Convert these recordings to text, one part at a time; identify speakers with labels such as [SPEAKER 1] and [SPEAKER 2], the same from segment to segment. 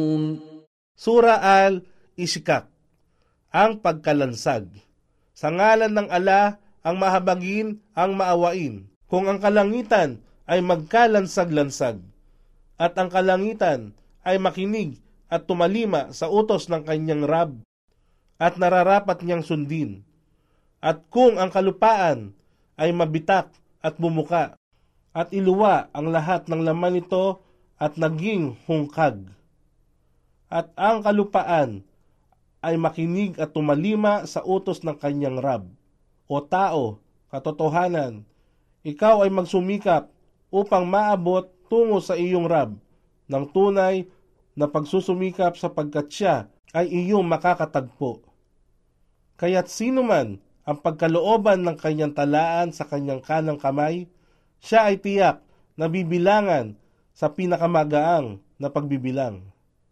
[SPEAKER 1] Sura al-Ishkak, ang pagkalansag. Sa ngalan ng ala, ang mahabagin, ang maawain. Kung ang kalangitan ay magkalansag-lansag, at ang kalangitan ay makinig at tumalima sa utos ng kanyang Rab, at nararapat niyang sundin. At kung ang kalupaan ay mabitak at bumuka, at iluwa ang lahat ng laman nito at naging hungkag. At ang kalupaan ay makinig at tumalima sa utos ng kanyang Rab. O tao, katotohanan, ikaw ay magsumikap upang maabot tungo sa iyong Rab ng tunay na pagsusumikap sapagkat siya ay iyong makakatagpo. Kaya't sino man ang pagkalooban ng kanyang talaan sa kanyang kanang kamay, siya ay tiyak na bibilangan sa pinakamagaang na pagbibilang.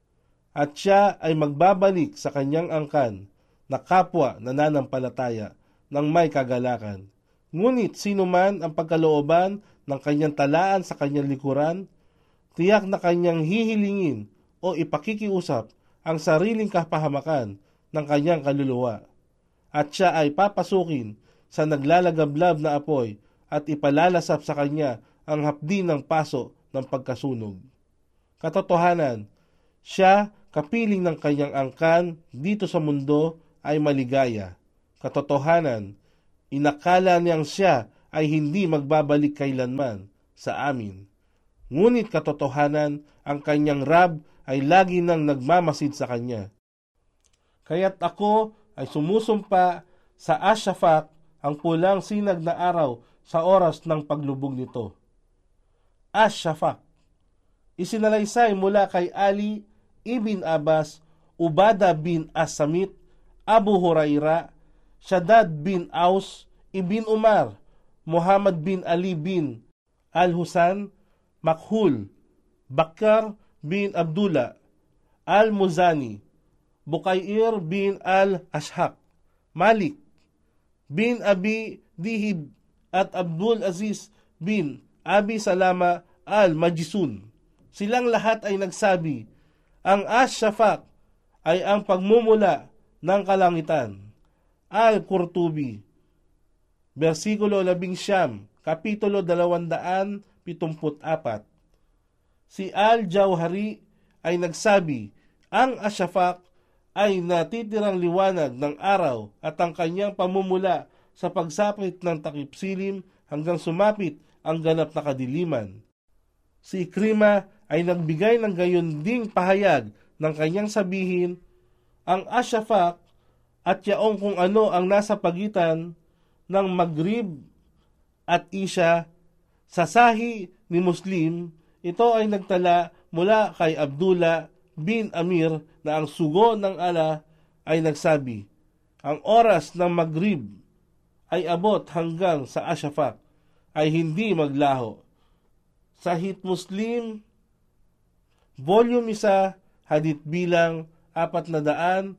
[SPEAKER 1] At siya ay magbabalik sa kanyang angkan na kapwa nananampalataya ng may kagalakan. Ngunit sino man ang pagkalooban ng kanyang talaan sa kanyang likuran, tiyak na kanyang hihilingin o ipakikiusap ang sariling kapahamakan ng kanyang kaluluwa. At siya ay papasukin sa naglalagablab na apoy at ipalalasap sa kanya ang hapdi ng paso ng pagkasunog. Katotohanan, siya, kapiling ng kanyang angkan dito sa mundo, ay maligaya. Katotohanan, inakala niyang siya ay hindi magbabalik kailanman sa amin. Ngunit katotohanan, ang kanyang Rab ay lagi nang nagmamasid sa kanya. Kaya't ako ay sumusumpa sa Ashafak, ang pulang sinag na araw sa oras ng paglubog nito. Ashafak, isinalaysay mula kay Ali ibn Abbas, Ubada bin As-Samit, Abu Huraira, Shaddad bin Aus, Ibn Umar, Muhammad bin Ali bin Al-Husan, Makhul, Bakar bin Abdullah, Al-Muzani, Bukair bin Al-Ashhaq, Malik bin Abi Dihib at Abdul Aziz bin Abi Salama Al-Majisun. Silang lahat ay nagsabi, ang Ash-Shafaq ay ang pagmumula ng kalangitan. Al-Qurtubi, versikulo 11, kapitulo 274. Si Al-Jawhari ay nagsabi, ang Ash-Shafaq ay natitirang liwanag ng araw at ang kanyang pamumula sa pagsapit ng takip silim hanggang sumapit ang ganap na kadiliman. Si Ikrima ay nagbigay ng gayon ding pahayag ng kanyang sabihin, ang Ash-Shafaq at yaong kung ano ang nasa pagitan ng Maghrib at Isha sa sahi ni Muslim, ito ay nagtala mula kay Abdullah bin Amir na ang sugo ng ala ay nagsabi, ang oras ng Maghrib ay abot hanggang sa Ash-Shafaq ay hindi maglaho. Sahih Muslim, volume 1, hadith bilang 426.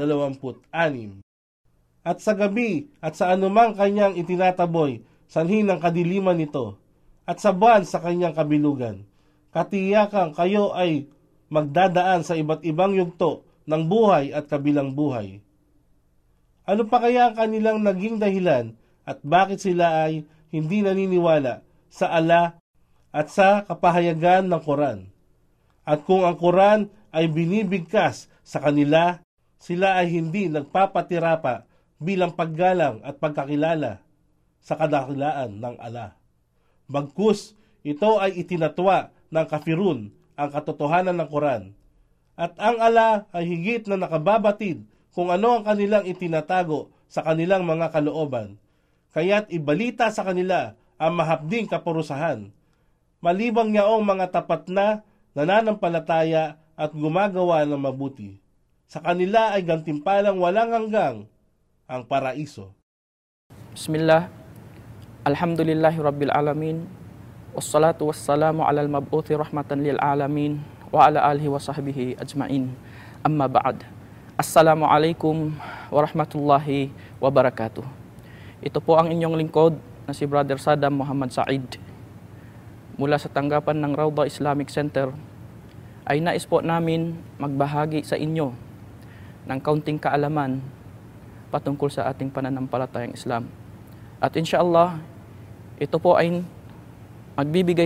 [SPEAKER 1] At sa gabi at sa anumang kanyang itinataboy, sanhin ng kadiliman nito, at sa buwan sa kanyang kabilugan, katiyakang kayo ay magdadaan sa iba't ibang yugto ng buhay at kabilang buhay. Ano pa kaya ang kanilang naging dahilan at bakit sila ay hindi naniniwala sa Allah at sa kapahayagan ng Quran? At kung ang Quran ay binibigkas sa kanila, sila ay hindi nagpapatira pa bilang paggalang at pagkakilala sa kadakilaan ng Allah. Bagkus, ito ay itinatwa ng kafirun ang katotohanan ng Quran. At ang Allah ay higit na nakababatid kung ano ang kanilang itinatago sa kanilang mga kalooban. Kaya't ibalita sa kanila ang mahapding kaparusahan. Malibang yaong mga tapat na nananampalataya at gumagawa ng mabuti. Sa kanila ay gantimpalang walang hanggang ang paraiso.
[SPEAKER 2] Bismillah, alhamdulillahi rabbil alamin, wassalatu wassalamu alal mab'uthi rahmatan lil alamin, wa ala alihi wa sahbihi ajmain. Amma ba'd. Assalamualaikum warahmatullahi wabarakatuh. Ito po ang inyong lingkod na si Brother Saddam Muhammad Said mula sa tanggapan ng Rawda Islamic Center ay nais po namin magbahagi sa inyo ng kaunting kaalaman patungkol sa ating pananampalatayang Islam. At inshallah, ito po ay magbibigay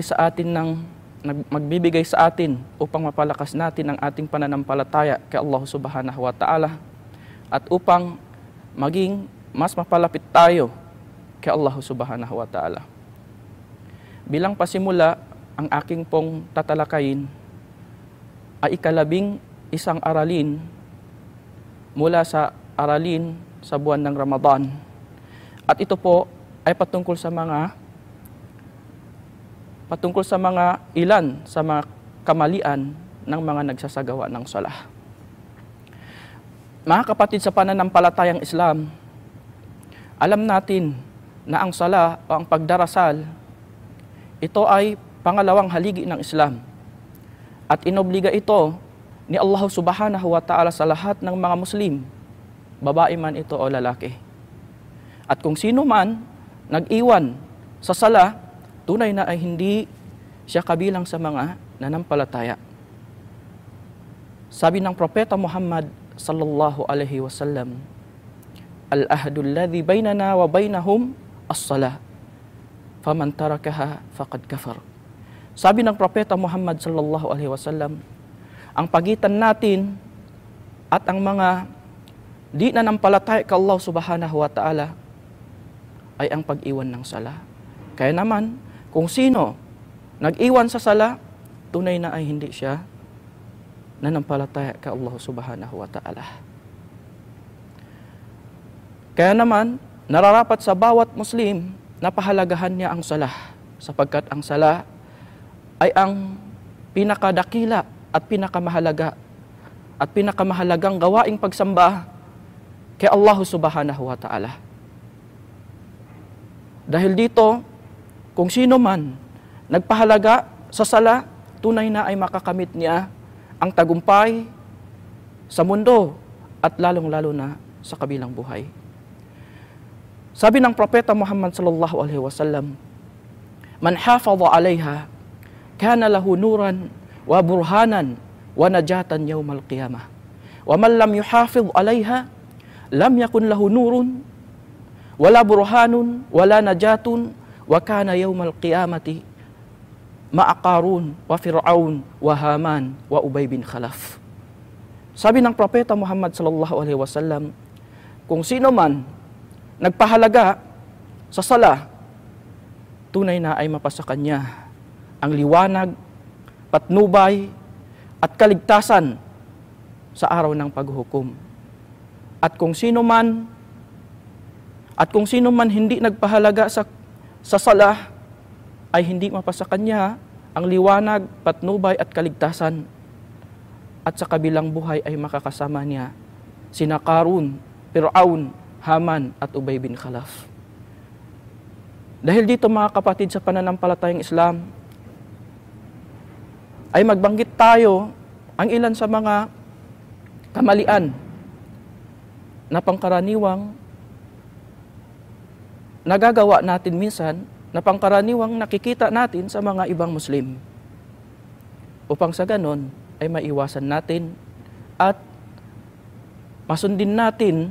[SPEAKER 2] sa atin upang mapalakas natin ang ating pananampalataya kay Allah Subhanahu wa Ta'ala at upang maging mas mapalapit tayo kay Allah Subhanahu wa Ta'ala. Bilang pasimula, ang aking pong tatalakayin ay ikalabing isang aralin mula sa aralin sa buwan ng Ramadan. At ito po ay patungkol sa mga ilan sa mga kamalian ng mga nagsasagawa ng salah. Mga kapatid sa pananampalatayang Islam, alam natin na ang salah o ang pagdarasal, ito ay pangalawang haligi ng Islam. At inobliga ito ni Allah Subhanahu wa Ta'ala sa lahat ng mga Muslim, babae man ito o lalaki. At kung sino man nag-iwan sa sala, tunay na ay hindi siya kabilang sa mga nanampalataya. Sabi ng Propeta Muhammad sallallahu alaihi wasallam, "Al-ahdu alladhi bainana wa bainahum as-salah. Faman tarakaha faqad kafar." Sabi ng Propeta Muhammad sallallahu alaihi wasallam, ang pagitan natin at ang mga di nanampalataya kay Allah Subhanahu wa Ta'ala ay ang pag-iwan ng sala. Kaya naman, kung sino nag-iwan sa sala, tunay na ay hindi siya nanampalataya kay Allah Subhanahu wa Ta'ala. Kaya naman, nararapat sa bawat Muslim na pahalagahan niya ang sala, sapagkat ang sala ay ang pinakadakila at pinakamahalagang gawaing pagsamba kay Allah Subhanahu wa Ta'ala. Dahil dito, kung sino man nagpahalaga sa sala, tunay na ay makakamit niya ang tagumpay sa mundo at lalong-lalo na sa kabilang buhay. Sabi ng Propeta Muhammad sallallahu alaihi wasallam, "Man hafadha 'alayha kana lahu nuran wa burhanan wa najatan yawmal qiyamah. Wa man lam yuhafiz 'alayha lam yakun lahu nurun wala burhanun wala najatun wa kana yawmal qiyamati ma'a Qarun wa Fir'aun wa Haman wa Ubay bin Khalaf." Sabi ng Propeta Muhammad sallallahu alaihi wasallam, kung sino man nagpahalaga sa sala, tunay na ay mapasa kanya ang liwanag, patnubay, at kaligtasan sa araw ng paghuhukom. At kung sino man hindi nagpahalaga sa sala, ay hindi mapasa kanya ang liwanag, patnubay, at kaligtasan. At sa kabilang buhay ay makakasama niya sina Qarun, Fir'aun, Haman, at Ubay bin Khalaf. Dahil dito mga kapatid sa pananampalatayang Islam, ay magbanggit tayo ang ilan sa mga kamalian na pangkaraniwang nagagawa natin minsan, na pangkaraniwang nakikita natin sa mga ibang Muslim. Upang sa ganon ay maiwasan natin at masundin natin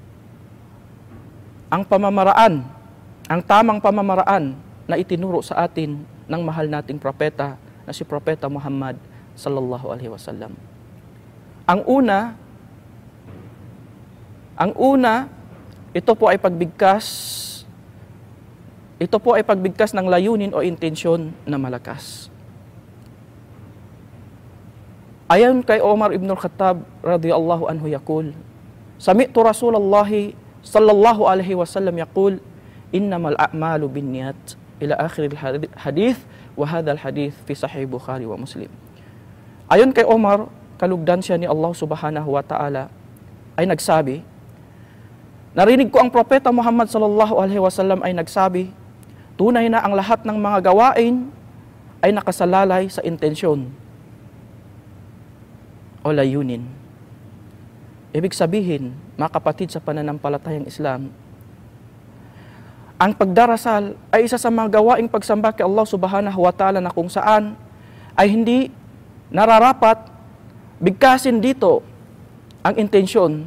[SPEAKER 2] ang tamang pamamaraan na itinuro sa atin ng mahal nating propeta na si Propeta Muhammad sallallahu alaihi wasallam. Ang una, ito po ay pagbigkas ng layunin o intensyon na malakas. Ayon kay Omar ibn al-Khattab radhiyallahu anhu yaqul, "Sami'tu Rasulullah sallallahu alaihi wasallam yaqul, innamal a'malu binniyat." Ila akhir hadith, wa hadha al-hadith fi sahih Bukhari wa Muslim. Ayon kay Omar, kalugdan siya ni Allah Subhanahu wa Ta'ala, ay nagsabi, narinig ko ang Propeta Muhammad sallallahu alaihi wasallam ay nagsabi, tunay na ang lahat ng mga gawain ay nakasalalay sa intensyon o layunin. Ibig sabihin, mga kapatid sa pananampalatayang Islam, ang pagdarasal ay isa sa mga gawaing pagsamba kay Allah Subhanahu wa Ta'ala na kung saan ay hindi nararapat bigkasin dito ang intensyon,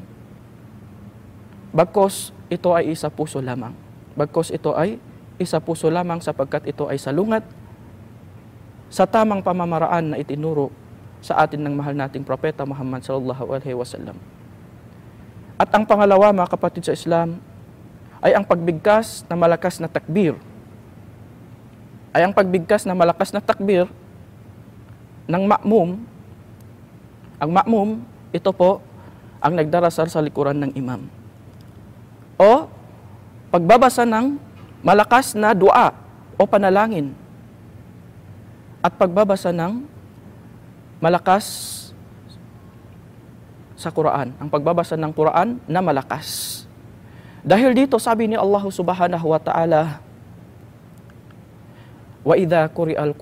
[SPEAKER 2] bagkos ito ay isa puso lamang. Bagkos ito ay isa puso lamang sapagkat ito ay salungat sa tamang pamamaraan na itinuro sa atin ng mahal nating propeta Muhammad sallallahu alaihi wasallam. At ang pangalawa, mga kapatid sa Islam, ay ang pagbigkas na malakas na takbir. Ay ang pagbigkas na malakas na takbir ng ma'mum. Ang ma'mum, ito po ang nagdarasal sa likuran ng imam. O pagbabasa ng malakas na dua o panalangin. At pagbabasa ng malakas sa Quran, ang pagbabasa ng Quran na malakas. Dahil dito sabi ni Allah Subhanahu wa Ta'ala, wa idza quri'al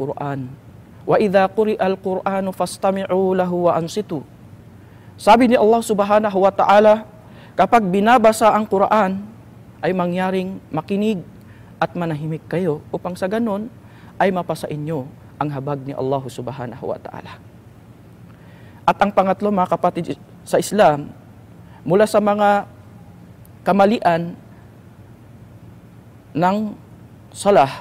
[SPEAKER 2] Qur'anu fastami'u lahu wa ansitu. Sabi ni Allah Subhanahu wa Ta'ala, kapag binabasa ang Quran ay mangyaring makinig at manahimik kayo upang sa ganon ay mapasa inyo ang habag ni Allah Subhanahu wa Ta'ala. At ang pangatlo, mga kapatid sa Islam, mula sa mga kamalian ng salah,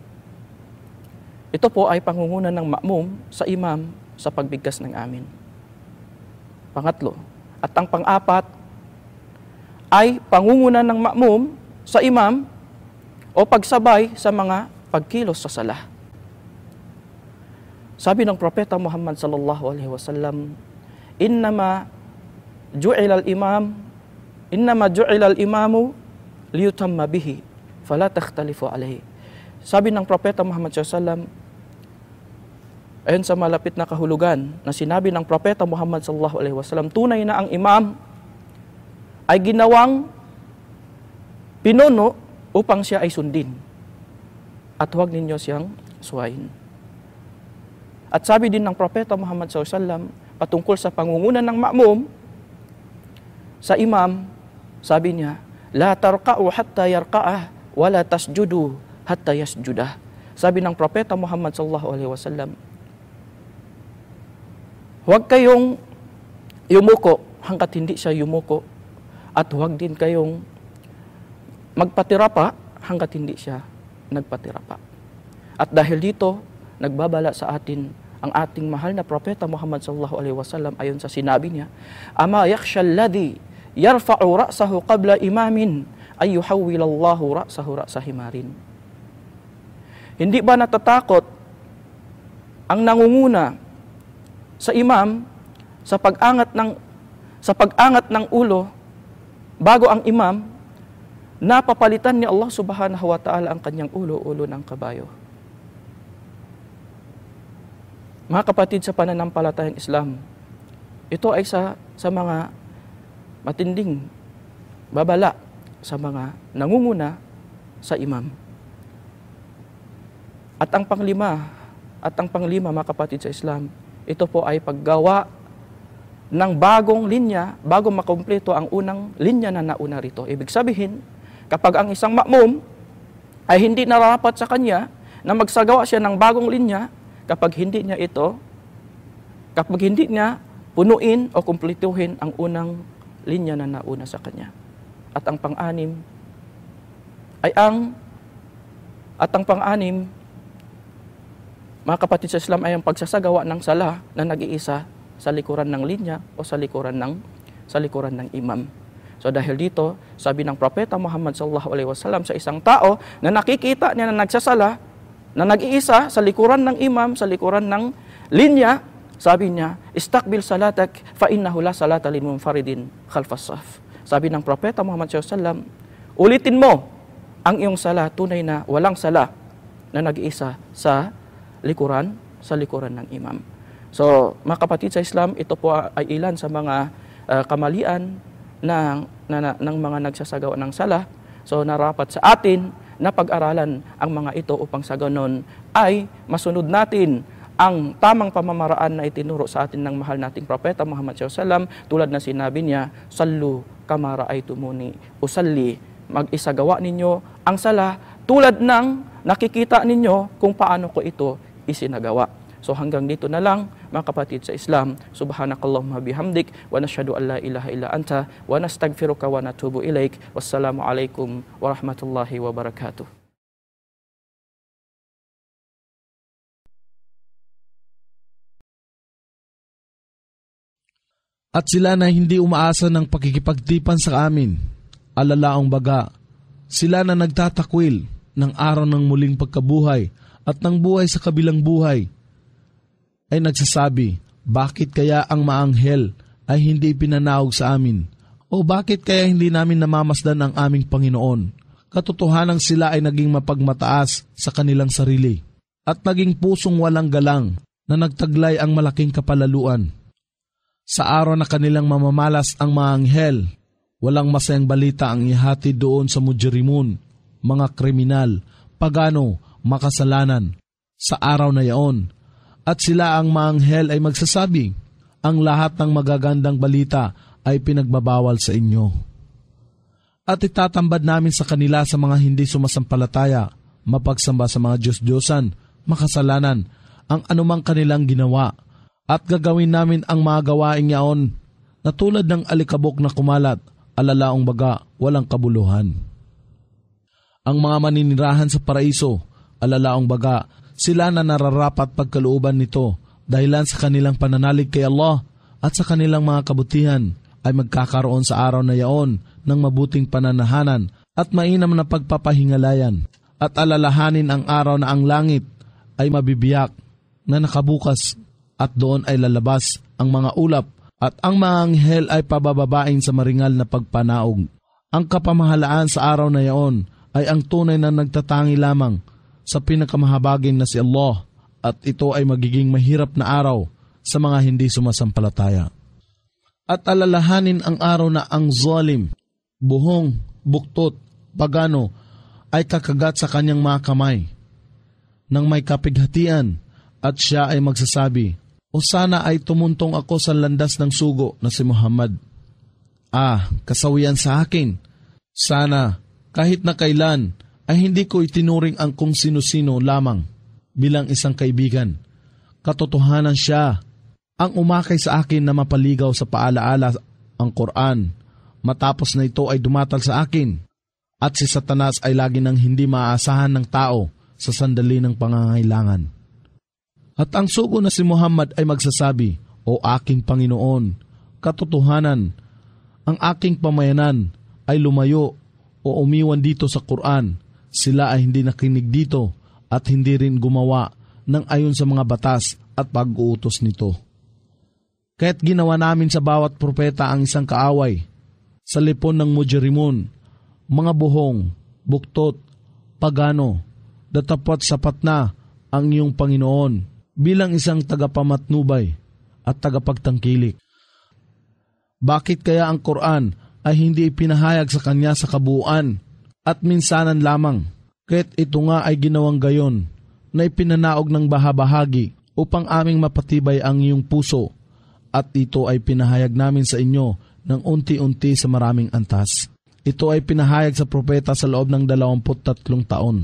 [SPEAKER 2] ito po ay pangunguna ng ma'mum sa imam sa pagbigkas ng amin. Pangatlo. At ang pang-apat ay pangunguna ng ma'mum sa imam o pagsabay sa mga pagkilos sa salah. Sabi ng propeta Muhammad sallallahu alaihi wasallam, innama ju'ila al-imamu liyutamma bihi fala takhtalifu alayhi. Sabi ng propeta Muhammad sallallahu alaihi wasallam, ayon sa malapit na kahulugan na sinabi ng propeta Muhammad sallallahu alaihi wasallam, tunay na ang imam ay ginawang pinuno upang siya ay sundin at huwag ninyo siyang suwayin. At sabi din ng propeta Muhammad sallallahu alaihi wasallam patungkol sa pangunguna ng ma'mum sa imam, sabi niya, la tarka'u hatta yarka'ah wa la tasjudu hatta yasjudah. Sabi ng propeta Muhammad sallallahu alaihi wasallam, huwag kayong yumuko hanggat hindi siya yumuko at huwag din kayong magpatirapa hanggat hindi siya nagpatirapa. At dahil dito, nagbabala sa atin ang ating mahal na propeta Muhammad sallallahu alaihi wasallam ayon sa sinabi niya, ama yakhsha alladhi yarfa'u ra'sahu qabla imamin ay yuhawwilallahu ra'sahu ra'sa himarin. Hindi ba natatakot ang nangunguna sa imam sa pag-angat ng ulo bago ang imam, napapalitan ni Allah Subhanahu wa Ta'ala ang kanyang ulo ng kabayo. Mga kapatid sa pananampalatayang Islam, ito ay sa mga matinding babala sa mga nangunguna sa imam. At ang panglima, mga kapatid sa Islam, ito po ay paggawa ng bagong linya bago makumpleto ang unang linya na nauna rito. Ibig sabihin, kapag ang isang ma'mum ay hindi nararapat sa kanya na magsagawa siya ng bagong linya, kapag hindi niya punuin o kumpletuhin ang unang linya na nauna sa kanya. At ang pang-anim, mga kapatid sa Islam, ay ang pagsasagawa ng sala na nag-iisa sa likuran ng linya o sa likuran ng imam. So dahil dito, sabi ng propeta Muhammad sallallahu alaihi wasallam sa isang tao na nakikita niya na nagsasala, na nag-iisa sa likuran ng imam, sa likuran ng linya, sabi niya, istakbil salatak fa innahu la salata lil munfaridin khalfas saf. Sabi ng propeta Muhammad sallallahu alaihi wasallam, ulitin mo ang iyong sala, tunay na walang sala na nag-iisa sa likuran ng imam. So, mga kapatid sa Islam, ito po ay ilan sa mga kamalian ng mga nagsasagawa ng sala. So, narapat sa atin na pag-aralan ang mga ito upang sa ganon ay masunod natin ang tamang pamamaraan na itinuro sa atin ng mahal nating propeta Muhammad sallallahu alaihi wasallam, tulad na sinabi niya, sallu kama ra'aytumuni usalli, mag-isagawa ninyo ang sala tulad ng nakikita ninyo kung paano ko ito isinagawa. So hanggang dito na lang. mga kapatid sa Islam. Subhanakallahumma bihamdik wa nashhadu an la ilaha illa anta wa nastaghfiruka wa natubu ilaik. Wassalamu alaikum warahmatullahi wabarakatuh.
[SPEAKER 3] At sila na hindi umaasa ng pakikipagtipan sa amin, alalaong baga, sila na nagtatakwil ng araw ng muling pagkabuhay at ng buhay sa kabilang buhay, ay nagsasabi, bakit kaya ang maanghel ay hindi pinanaog sa amin? O bakit kaya hindi namin namamasdan ang aming Panginoon? Katotohanang sila ay naging mapagmataas sa kanilang sarili at naging pusong walang galang na nagtaglay ang malaking kapalaluan. Sa araw na kanilang mamamalas ang mga anghel, walang masayang balita ang ihati doon sa mujrimun, mga kriminal, pagano, makasalanan, sa araw na yaon. At sila ang mga anghel ay magsasabi, ang lahat ng magagandang balita ay pinagbabawal sa inyo. At itatambad namin sa kanila sa mga hindi sumasampalataya, mapagsamba sa mga Diyos-Diyosan, makasalanan, ang anumang kanilang ginawa. At gagawin namin ang mga gawaing yaon na tulad ng alikabok na kumalat, alalaong baga, walang kabuluhan. Ang mga maninirahan sa paraiso, alalaong baga, sila na nararapat pagkalooban nito dahilan sa kanilang pananalig kay Allah at sa kanilang mga kabutihan ay magkakaroon sa araw na yaon ng mabuting pananahanan at mainam na pagpapahingalayan at alalahanin ang araw na ang langit ay mabibiyak na nakabukas at doon ay lalabas ang mga ulap at ang mga anghel ay pabababain sa maringal na pagpanaog. Ang kapamahalaan sa araw na yaon ay ang tunay na nagtatangi lamang sa pinakamahabagin na si Allah at ito ay magiging mahirap na araw sa mga hindi sumasampalataya. At alalahanin ang araw na ang zalim, buhong, buktot, pagano ay kakagat sa kanyang mga kamay nang may kapighatian at siya ay magsasabi, o sana ay tumuntong ako sa landas ng sugo na si Muhammad. Kasawian sa akin. Sana kahit na kailan ay hindi ko itinuring ang kung sino-sino lamang bilang isang kaibigan. Katotohanan siya ang umakay sa akin na mapaligaw sa paalaala ang Quran. Matapos na ito ay dumatal sa akin at si Satanas ay lagi nang hindi maaasahan ng tao sa sandali ng pangangailangan. At ang sugo na si Muhammad ay magsasabi, o aking Panginoon, katotohanan, ang aking pamayanan ay lumayo o umiwan dito sa Quran. Sila ay hindi nakinig dito at hindi rin gumawa ng ayon sa mga batas at pag-uutos nito. Kaya't ginawa namin sa bawat propeta ang isang kaaway, sa lipon ng mujrimun, mga buhong, buktot, pagano, datapot sapat na ang iyong Panginoon bilang isang tagapamatnubay at tagapagtangkilik. Bakit kaya ang Quran ay hindi ipinahayag sa kanya sa kabuuan at minsanan lamang? Kaya't ito nga ay ginawang gayon na ipinanaog ng bahabahagi upang aming mapatibay ang iyong puso at ito ay pinahayag namin sa inyo ng unti-unti sa maraming antas. Ito ay pinahayag sa propeta sa loob ng 23 taon.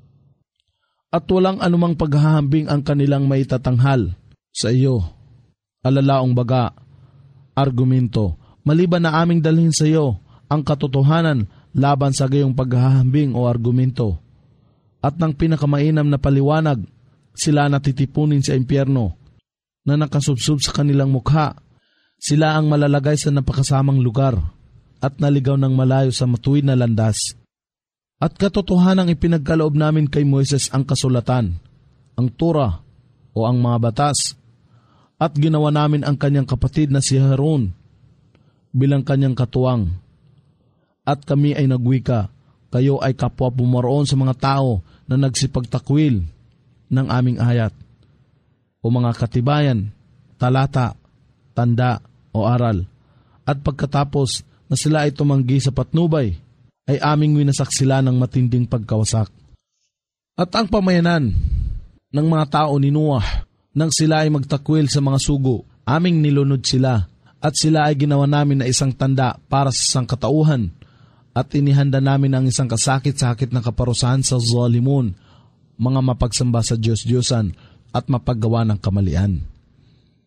[SPEAKER 3] At walang anumang paghahambing ang kanilang maitatanghal sa iyo. Alalaong baga, argumento, maliban na aming dalhin sa iyo ang katotohanan laban sa gayong paghahambing o argumento. At ng pinakamainam na paliwanag, sila natitipunin sa impyerno na nakasubsub sa kanilang mukha. Sila ang malalagay sa napakasamang lugar at naligaw ng malayo sa matuwid na landas. At katotohanang ipinagkaloob namin kay Moises ang kasulatan, ang Torah o ang mga batas, at ginawa namin ang kanyang kapatid na si Harun bilang kanyang katuwang. At kami ay nagwika, kayo ay kapwa pumaroon sa mga tao na nagsipagtakwil ng aming ayat, o mga katibayan, talata, tanda o aral. At pagkatapos na sila ay tumanggi sa patnubay, ay aming winasak sila ng matinding pagkawasak. At ang pamayanan ng mga tao ni Noah nang sila ay magtakwil sa mga sugo, aming nilunod sila at sila ay ginawa namin na isang tanda para sa sangkatauhan at inihanda namin ang isang kasakit-sakit na kaparusahan sa zalimun, mga mapagsamba sa Diyos-Diyosan at mapaggawa ng kamalian.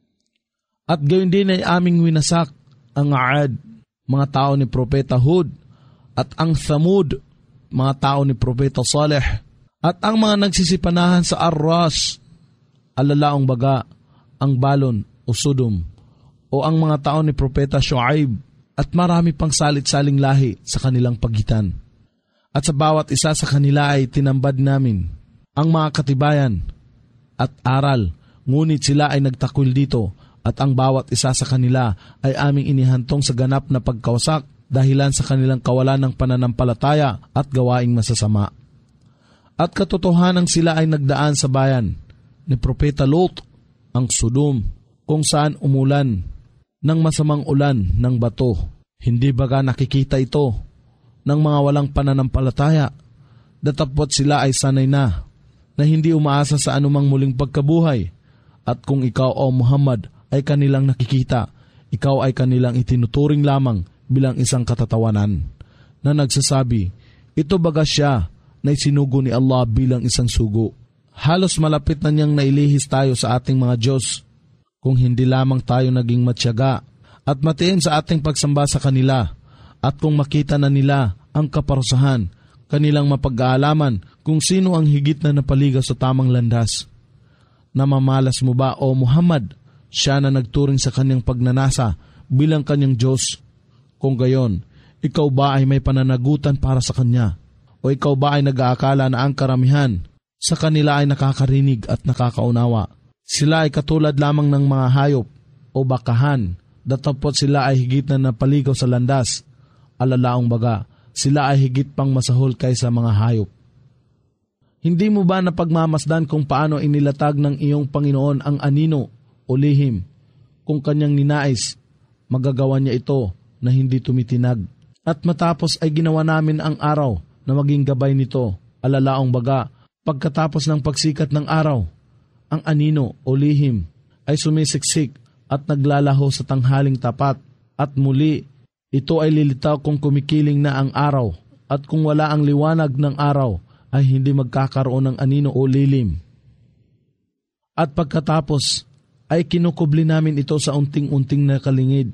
[SPEAKER 3] At gayon din ay aming winasak ang Aad, mga tao ni Propeta Hud, at ang Thamud, mga tao ni Propeta Saleh, at ang mga nagsisipanahan sa Arras, alalaong baga, ang Balon o Sodom, o ang mga tao ni Propeta Shuaib, at marami pang salit-saling lahi sa kanilang pagitan. At sa bawat isa sa kanila ay tinambad namin ang mga katibayan at aral, ngunit sila ay nagtakwil dito, at ang bawat isa sa kanila ay aming inihantong sa ganap na pagkawasak dahilan sa kanilang kawalan ng pananampalataya at gawaing masasama. At katotohanan sila ay nagdaan sa bayan ni Propeta Lot, ang Sodom, kung saan umulan ng masamang ulan ng bato. Hindi baga nakikita ito ng mga walang pananampalataya, datapot sila ay sanay na hindi umaasa sa anumang muling pagkabuhay. At kung ikaw o Muhammad ay kanilang nakikita, ikaw ay kanilang itinuturing lamang bilang isang katatawanan na nagsasabi, ito baga siya na isinugo ni Allah bilang isang sugo. Halos malapit na niyang nailihis tayo sa ating mga Diyos kung hindi lamang tayo naging matyaga at matiin sa ating pagsamba sa kanila, at kung makita na nila ang kaparusahan, kanilang mapag-aalaman kung sino ang higit na napaligaw sa tamang landas. Namamalas mo ba o Muhammad, siya na nagturing sa kanyang pagnanasa bilang kanyang Diyos? Kung gayon, ikaw ba ay may pananagutan para sa kanya? O ikaw ba ay nag-aakala na ang karamihan sa kanila ay nakakarinig at nakakaunawa? Sila ay katulad lamang ng mga hayop o bakahan, datapot sila ay higit na napaligaw sa landas. Alalaong baga, sila ay higit pang masahol kaysa mga hayop. Hindi mo ba napagmamasdan kung paano inilatag ng iyong Panginoon ang anino o lihim? Kung kanyang ninais, magagawa niya ito na hindi tumitinag. At matapos ay ginawa namin ang araw na maging gabay nito. Alalaong baga, pagkatapos ng pagsikat ng araw, ang anino o lihim ay sumisiksik at naglalaho sa tanghaling tapat. At muli, ito ay lilitaw kung kumikiling na ang araw, at kung wala ang liwanag ng araw, ay hindi magkakaroon ng anino o lilim. At pagkatapos, ay kinukubli namin ito sa unting-unting na kalingid.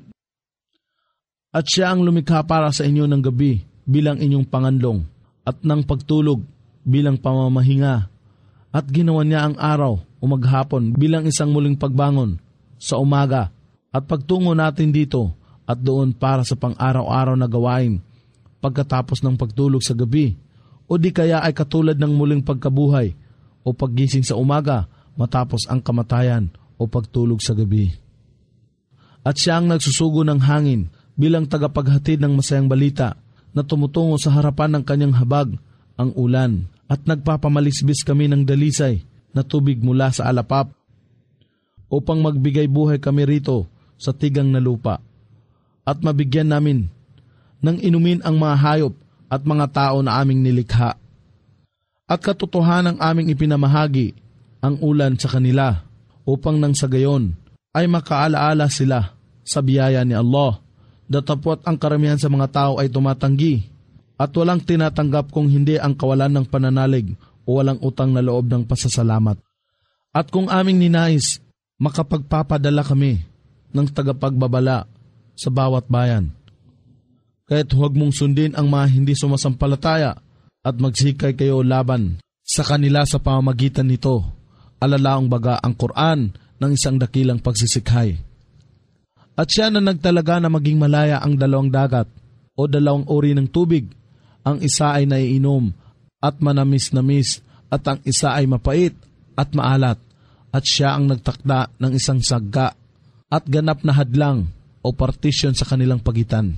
[SPEAKER 3] At siya ang lumikha para sa inyo ng gabi bilang inyong panganlong, at ng pagtulog bilang pamamahinga. At ginawa niya ang araw o maghapon bilang isang muling pagbangon sa umaga, at pagtungo natin dito at doon para sa pang-araw-araw na gawain pagkatapos ng pagtulog sa gabi, o di kaya ay katulad ng muling pagkabuhay o paggising sa umaga matapos ang kamatayan o pagtulog sa gabi. At siya ang nagsusugo ng hangin bilang tagapaghatid ng masayang balita na tumutungo sa harapan ng kanyang habag, ang ulan, at nagpapamalisbis kami ng dalisay na tubig mula sa alapap upang magbigay buhay kami rito sa tigang na lupa, at mabigyan namin ng inumin ang mga hayop at mga tao na aming nilikha. At katotohanang aming ipinamahagi ang ulan sa kanila upang nang sa gayon ay makaalaala sila sa biyaya ni Allah, datapot ang karamihan sa mga tao ay tumatanggi at walang tinatanggap kung hindi ang kawalan ng pananalig o walang utang na loob ng pasasalamat. At kung aming ninais, makapagpapadala kami ng tagapagbabala sa bawat bayan. Kaya't huwag mong sundin ang mga hindi sumasampalataya at magsikay kayo laban sa kanila sa pamamagitan nito. Alalaong baga ang Quran ng isang dakilang pagsisikhay. At siya na nagtalaga na maging malaya ang dalawang dagat o dalawang uri ng tubig. Ang isa ay naiinom at manamis-namis, at ang isa ay mapait at maalat. At siya ang nagtakda ng isang sagga at ganap na hadlang o partition sa kanilang pagitan.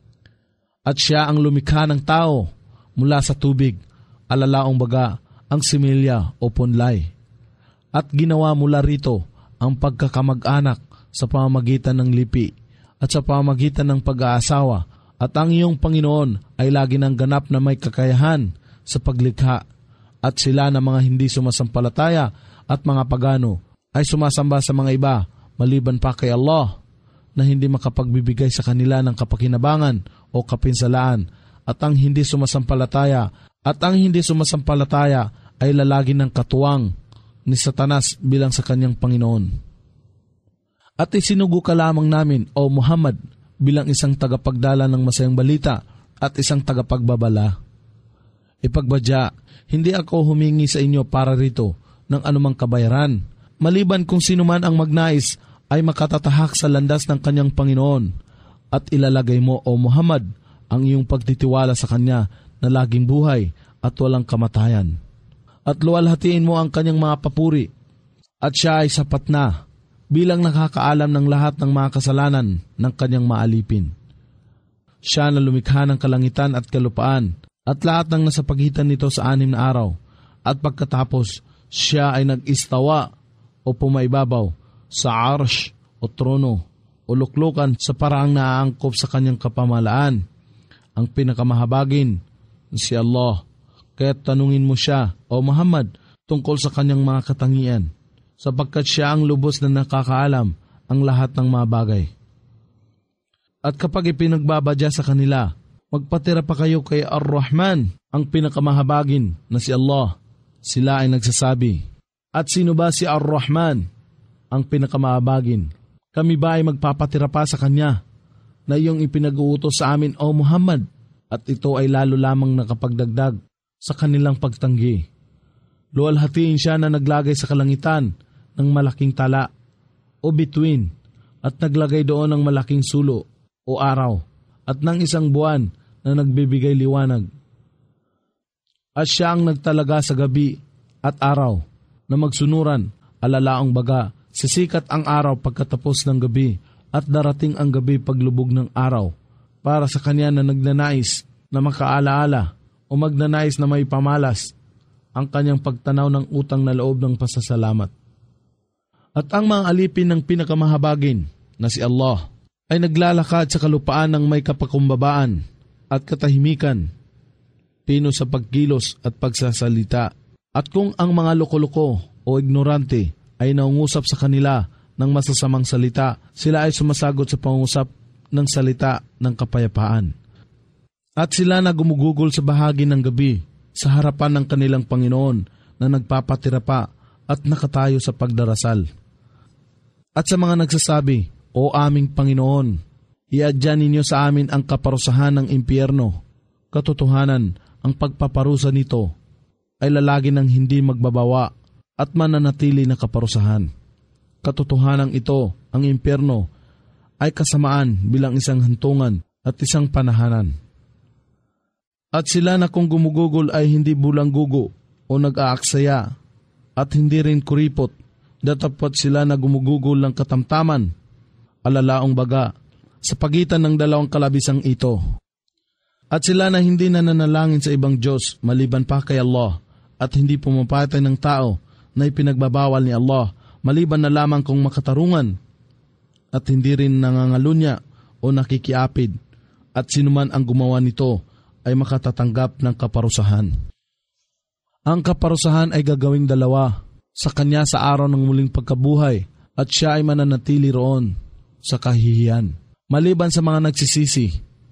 [SPEAKER 3] At siya ang lumikha ng tao mula sa tubig, alalaong baga ang similya o punlay. At ginawa mula rito ang pagkakamag-anak sa pamamagitan ng lipi at sa pamamagitan ng pag-aasawa, at ang iyong Panginoon ay lagi ng ganap na may kakayahan sa paglikha. At sila na mga hindi sumasampalataya at mga pagano ay sumasamba sa mga iba maliban pa kay Allah, na hindi makapagbibigay sa kanila ng kapakinabangan o kapinsalaan. At ang hindi sumasampalataya ay lalagi ng katuwang ni Satanas bilang sa kanyang Panginoon. At isinugo ka lamang namin, O Muhammad, bilang isang tagapagdala ng masayang balita at isang tagapagbabala. Ipagbadya, hindi ako humingi sa inyo para rito ng anumang kabayaran, maliban kung sino man ang magnais ay makatatahak sa landas ng kanyang Panginoon, at ilalagay mo, O Muhammad, ang iyong pagtitiwala sa Kanya na laging buhay at walang kamatayan. At luwalhatiin mo ang Kanyang mga papuri, at Siya ay sapat na bilang nakakaalam ng lahat ng mga kasalanan ng Kanyang maalipin. Siya na lumikha ng kalangitan at kalupaan at lahat ng nasa pagitan nito sa 6 na araw, at pagkatapos Siya ay nag-istawa o pumaibabaw sa arsh o trono o luklukan sa paraang naaangkop sa Kanyang kapamalaan. Ang pinakamahabagin, si Allah. Kaya't tanungin mo siya, O Muhammad, tungkol sa Kanyang mga katangian, sapagkat Siya ang lubos na nakakaalam ang lahat ng mga bagay. At kapag ipinagbabadya sa kanila, magpatira pa kayo kay Ar-Rahman, ang pinakamahabagin na si Allah. Sila ay nagsasabi, at sino ba si Ar-Rahman, ang pinakamahabagin? Kami ba ay magpapatira pa sa Kanya na iyong ipinag-uutos sa amin, O Muhammad? At ito ay lalo lamang nakapagdagdag sa kanilang pagtanggi. Luwalhatiin Siya na naglagay sa kalangitan ng malaking tala o bituin, at naglagay doon ng malaking sulo o araw, at ng isang buwan na nagbibigay liwanag. At Siya ang nagtalaga sa gabi at araw na magsunuran, alalaong baga, sisikat ang araw pagkatapos ng gabi, at darating ang gabi paglubog ng araw, para sa Kanya na nagnanais na makaalaala o magnanais na may pamalas ang Kanyang pagtanaw ng utang na loob ng pasasalamat. At ang mga alipin ng pinakamahabagin na si Allah ay naglalakad sa kalupaan ng may kapakumbabaan at katahimikan, pino sa pagkilos at pagsasalita. At kung ang mga loko-loko o ignorante ay naungusap sa kanila ng masasamang salita, sila ay sumasagot sa pangusap ng salita ng kapayapaan. At sila na gumugugol sa bahagi ng gabi sa harapan ng kanilang Panginoon na nagpapatira pa at nakatayo sa pagdarasal. At sa mga nagsasabi, O aming Panginoon, iadya ninyo sa amin ang kaparusahan ng impyerno. Katotohanan, ang pagpaparusa nito ay lalagi ng hindi magbabawa at mananatili na kaparusahan. Katotohanan ito, ang impyerno, ay kasamaan bilang isang hantungan at isang panahanan. At sila na kung gumugugol ay hindi bulanggugo o nag-aaksaya at hindi rin kuripot, datapot sila na gumugugol ng katamtaman, alalaong baga, sa pagitan ng dalawang kalabisang ito. At sila na hindi nananalangin sa ibang Diyos maliban pa kay Allah, at hindi pumapatay ng tao na ipinagbabawal ni Allah, maliban na lamang kung makatarungan, at hindi rin nangangalunya o nakikiapid, at sinuman ang gumawa nito ay makatatanggap ng kaparusahan. Ang kaparusahan ay gagawing dalawa sa kanya sa araw ng muling pagkabuhay, at siya ay mananatili roon sa kahihiyan. Maliban sa mga nagsisisi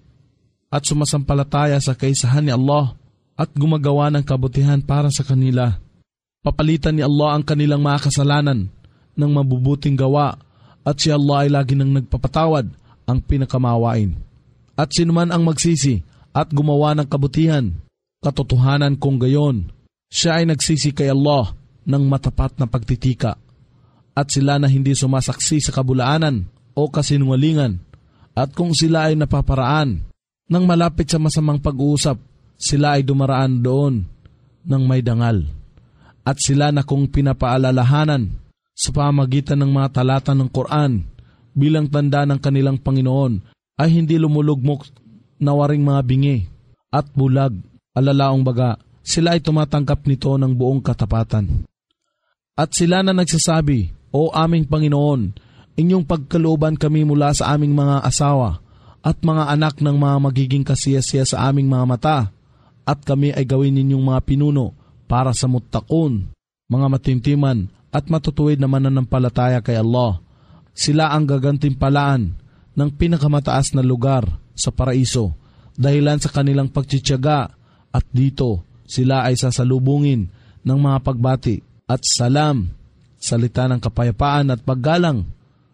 [SPEAKER 3] at sumasampalataya sa kaisahan ni Allah at gumagawa ng kabutihan para sa kanila, papalitan ni Allah ang kanilang mga kasalanan ng mabubuting gawa, at si Allah ay lagi nang nagpapatawad, ang pinakamawain. At sinuman ang magsisi at gumawa ng kabutihan, katotohanan kung gayon, siya ay nagsisi kay Allah ng matapat na pagtitika. At sila na hindi sumasaksi sa kabulaanan o kasinungalingan, at kung sila ay napaparaan nang malapit sa masamang pag-uusap, sila ay dumaraan doon ng may dangal. At sila na kung pinapaalalahanan sa pamagitan ng mga talata ng Quran bilang tanda ng kanilang Panginoon, ay hindi lumulugmok na waring mga bingi at bulag, alalaong baga, sila ay tumatanggap nito ng buong katapatan. At sila na nagsasabi, O aming Panginoon, inyong pagkalooban kami mula sa aming mga asawa at mga anak ng mga magiging kasiyasiya sa aming mga mata, at kami ay gawin ninyong mga pinuno para sa muttaqun, mga matintiman at matutuwid na mananampalataya kay Allah. Sila ang gagantimpalaan ng pinakamataas na lugar sa paraiso dahilan sa kanilang pagtitiyaga, at dito sila ay sasalubungin ng mga pagbati at salam, salita ng kapayapaan at paggalang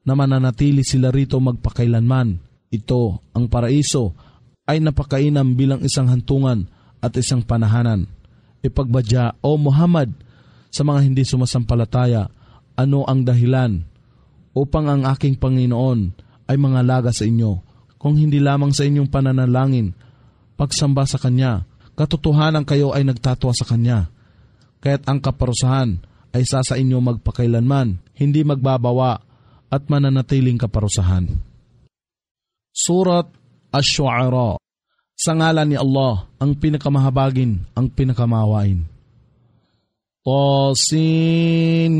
[SPEAKER 3] na mananatili sila rito magpakailanman. Ito, ang paraiso, ay napakainam bilang isang hantungan at isang panahanan. Ipagbadya, O Muhammad, sa mga hindi sumasampalataya, ano ang dahilan upang ang aking Panginoon ay mangalaga sa inyo, kung hindi lamang sa inyong pananalangin, pagsamba sa Kanya, katotohanan kayo ay nagtatwa sa Kanya. Kaya't ang kaparusahan ay sa inyo magpakailanman, hindi magbabawa at mananatiling kaparusahan. Surat Ash-Shu'ara. Sa ngalan ni Allah, ang pinakamahabagin, ang pinakamawain. Tasin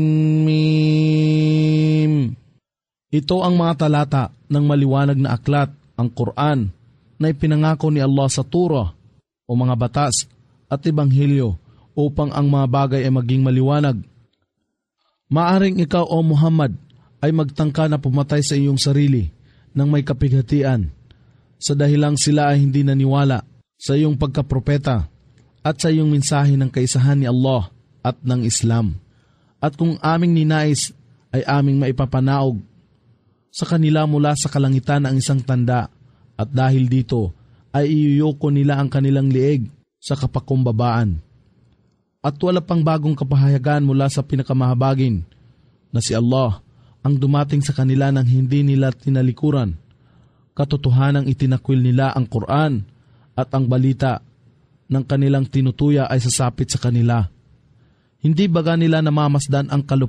[SPEAKER 3] Mim. Ito ang mga talata ng maliwanag na aklat, ang Quran, na ipinangako ni Allah sa Torah o mga batas at Ebanghelyo upang ang mga bagay ay maging maliwanag. Maaring ikaw, O Muhammad, ay magtangka na pumatay sa iyong sarili nang may kapighatian sa dahilang sila ay hindi naniwala sa iyong pagkapropeta at sa iyong mensahe ng kaisahan ni Allah at ng Islam. At kung aming ninais ay aming maipapanaog sa kanila mula sa kalangitan ang isang tanda, at dahil dito ay iyuyuko nila ang kanilang lieg sa kapakumbabaan. At wala pang bagong kapahayagan mula sa pinakamahabagin na si Allah ang dumating sa kanila nang hindi nila tinalikuran. Katotohanang itinakwil nila ang Quran at ang balita ng kanilang tinutuya ay sasapit sa kanila. Hindi baga nila namamasdan ang